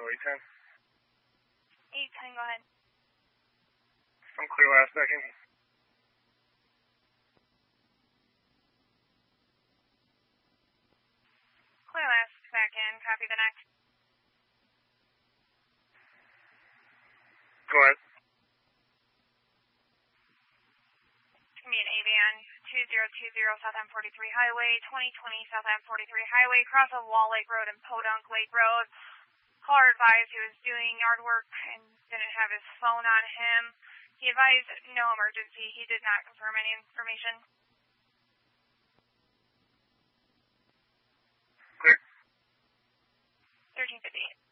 Control 810. 810, go ahead. I'm clear last second. Clear last second, copy the next. Go ahead. Commute Avion 2020 South M43 Highway, 2020 South M43 Highway, cross of Wall Lake Road and Podunk Lake Road. Caller advised he was doing yard work and didn't have his phone on him. He advised no emergency. He did not confirm any information. Clear. 1358.